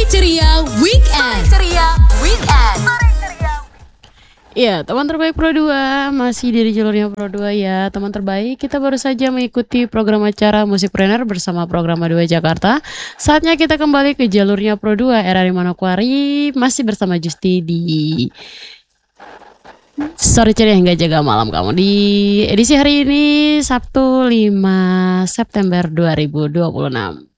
Ceria Weekend. Ya, teman terbaik Pro 2 masih di jalurnya Pro 2 ya. Teman terbaik, kita baru saja mengikuti program acara Musikpreneur bersama program A2 Jakarta. Saatnya kita kembali ke jalurnya Pro 2 RRI Manokwari, masih bersama Justi di Sore Ceria hingga jaga malam kamu. Di edisi hari ini Sabtu 5 September 2026.